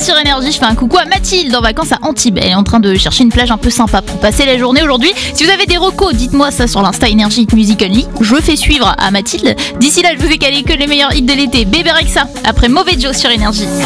sur Énergie. Je fais un coucou à Mathilde en vacances à Antibes. Elle est en train de chercher une plage un peu sympa pour passer la journée aujourd'hui. Si vous avez des recos, dites-moi ça sur l'Insta Énergie Music Only. Je fais suivre à Mathilde. D'ici là, je vous ai calé que les meilleurs hits de l'été. Bébé Rexa après Mauvais Joe sur Énergie.